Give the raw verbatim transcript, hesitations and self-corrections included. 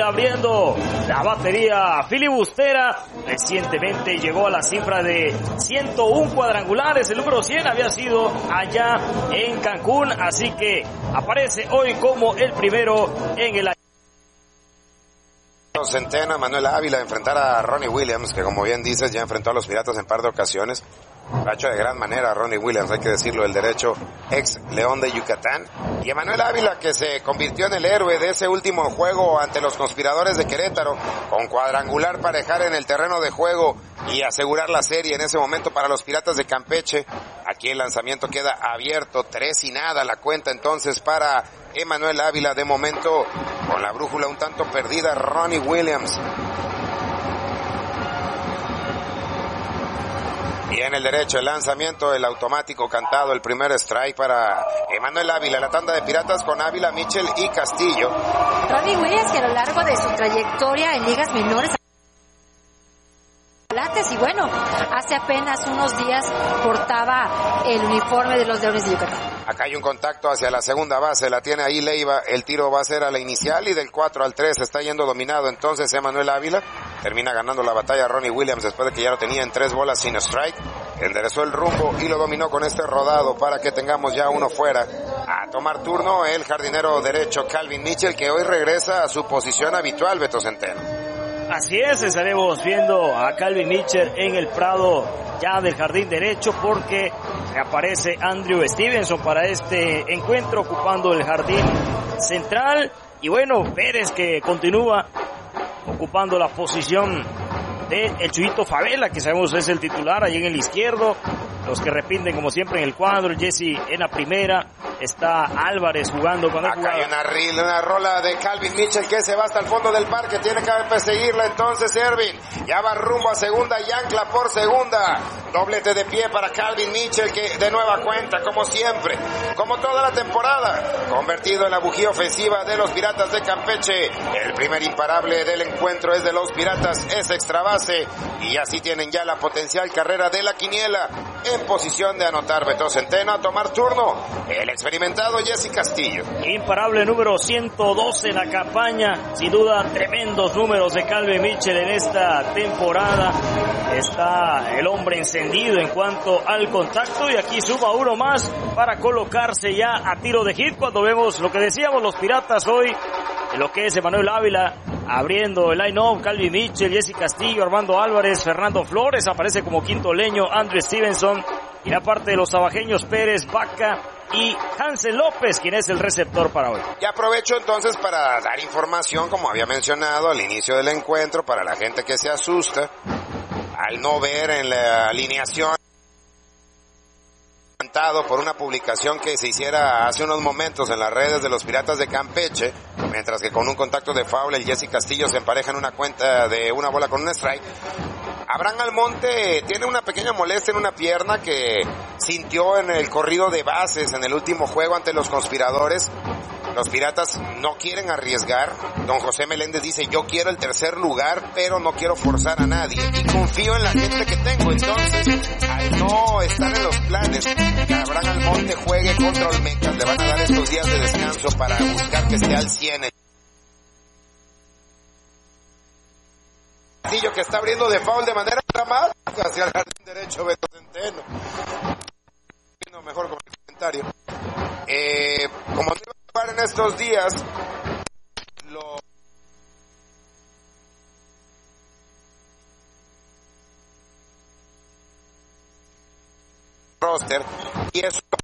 abriendo la batería filibustera. Recientemente llegó a la cifra de ciento uno cuadrangulares. El número cien había sido allá en Cancún, así que aparece hoy como el primero en el año. Centeno, Manuel Ávila, enfrentar a Ronnie Williams, que como bien dices, ya enfrentó a los Piratas en par de ocasiones. Lo ha hecho de gran manera Ronnie Williams, hay que decirlo, el derecho ex León de Yucatán. Y Manuel Ávila, que se convirtió en el héroe de ese último juego ante los conspiradores de Querétaro, con cuadrangular para dejar en el terreno de juego y asegurar la serie en ese momento para los Piratas de Campeche. Aquí el lanzamiento queda abierto, tres y nada la cuenta entonces para Emanuel Ávila. De momento, con la brújula un tanto perdida, Ronnie Williams. Y en el derecho el lanzamiento, el automático cantado, el primer strike para Emanuel Ávila. La tanda de Piratas con Ávila, Mitchell y Castillo. Ronnie Williams, que a lo largo de su trayectoria en ligas menores y bueno, hace apenas unos días portaba el uniforme de los Leones de Yucatán. Acá hay un contacto hacia la segunda base, la tiene ahí Leiva, el tiro va a ser a la inicial y del cuatro al tres está yendo dominado entonces Emanuel Ávila. Termina ganando la batalla Ronnie Williams después de que ya lo tenía en tres bolas sin strike. Enderezó el rumbo y lo dominó con este rodado para que tengamos ya uno fuera. A tomar turno el jardinero derecho Calvin Mitchell, que hoy regresa a su posición habitual, Beto Centeno. Así es, estaremos viendo a Calvin Mitchell en el prado ya del jardín derecho porque aparece Andrew Stevenson para este encuentro ocupando el jardín central. Y bueno, Pérez que continúa ocupando la posición de el Chuyito Favela, que sabemos es el titular ahí en el izquierdo. Los que repiten como siempre en el cuadro, Jesse en la primera, está Álvarez jugando cuando acá hay una, rila, una rola de Calvin Mitchell que se va hasta el fondo del parque, tiene que perseguirla entonces Ervin, ya va rumbo a segunda y ancla por segunda, doblete de pie para Calvin Mitchell que de nueva cuenta como siempre, como toda la temporada, convertido en la bujía ofensiva de los Piratas de Campeche. El primer imparable del encuentro es de los Piratas, es extra base y así tienen ya la potencial carrera de la quiniela. En posición de anotar Beto Centeno, a tomar turno el experimentado Jesse Castillo. Imparable número ciento doce en la campaña, sin duda tremendos números de Calvin Mitchell en esta temporada. Está el hombre encendido en cuanto al contacto y aquí suma uno más para colocarse ya a tiro de hit cuando vemos lo que decíamos los Piratas hoy, en lo que es Emanuel Ávila abriendo el line-up, Calvin Mitchell, Jesse Castillo, Armando Álvarez, Fernando Flores, aparece como quinto leño, Andrew Stevenson, y la parte de los abajeños Pérez, Vaca y Hansel López, quien es el receptor para hoy. Y aprovecho entonces para dar información, como había mencionado al inicio del encuentro, para la gente que se asusta al no ver en la alineación por una publicación que se hiciera hace unos momentos en las redes de los Piratas de Campeche, mientras que con un contacto de foul el Jesse Castillo se empareja en una cuenta de una bola con un strike. Abraham Almonte tiene una pequeña molestia en una pierna que sintió en el corrido de bases en el último juego ante los conspiradores. Los Piratas no quieren arriesgar. Don José Meléndez dice, yo quiero el tercer lugar, pero no quiero forzar a nadie. Y confío en la gente que tengo. Entonces, al no estar en los planes que Abraham Almonte juegue contra Olmecas, le van a dar estos días de descanso para buscar que esté al cien. Castillo que está abriendo de foul de manera dramática hacia el jardín derecho, Beto Centeno. Mejor con el comentario. Eh, como se va a jugar en estos días, lo roster y eso